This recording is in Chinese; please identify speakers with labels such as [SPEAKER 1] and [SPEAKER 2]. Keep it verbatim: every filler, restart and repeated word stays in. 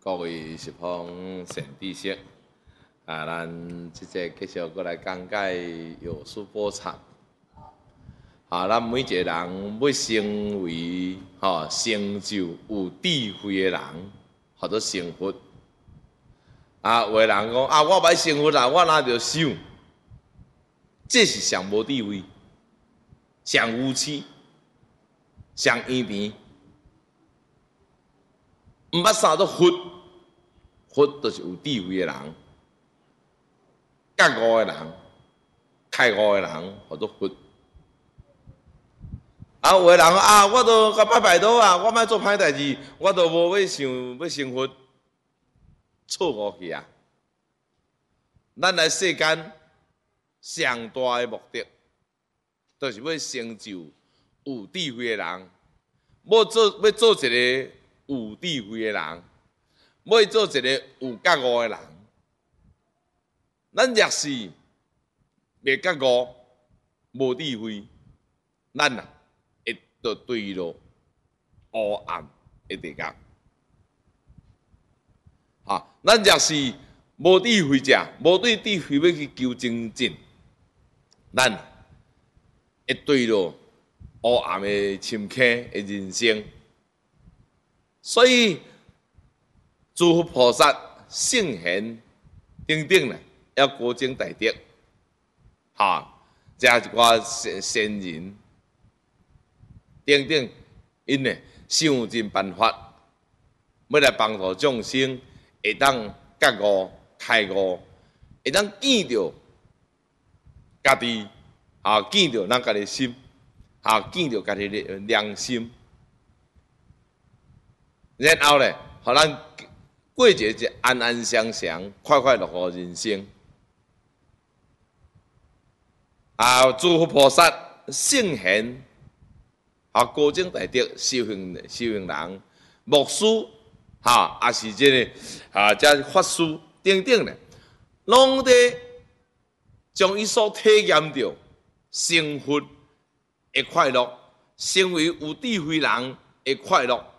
[SPEAKER 1] 各位十方善知识，啊，咱即个继续过来讲解有书波禅。啊，咱每一个人要成为吼、哦、成就有智慧的人，或者成佛。啊，有的人讲啊，我歹成佛啦，我哪着想？这是上无智慧、上无耻、上圆甜。毋捌啥做佛，佛就是有智慧的人，觉悟的人，开悟的人，叫做佛。啊，有的人啊，我都甲拜拜倒啊，我莫做歹代志，我都无要想要成佛，错误去啊！咱来世间上大的目的，就是要成就有智慧的人，要做要做一个有智慧的人，要做一个有觉悟的人。咱若是袂觉悟、无智慧，咱啊会着坠落黑暗的地狱。哈，咱若是无智慧者，无对智慧要去求精进，咱会坠落黑暗的深坑的人生。所以，诸佛菩萨、圣贤等等咧，要高僧大德，哈，加一寡贤贤人等等，因呢想尽办法，要来帮助众生，会当觉悟、开悟，会当见到家己，啊，见到咱家己心，啊，见到家己的良心。然后咧，互咱过一个安安详详、快快乐乐的人生。啊，诸佛菩萨、圣贤、啊高僧大德、修行修行人、牧师，哈、啊，也是这个啊，这法师等等咧，拢伫将伊所体验到成佛的快乐，成为有智慧人的快乐。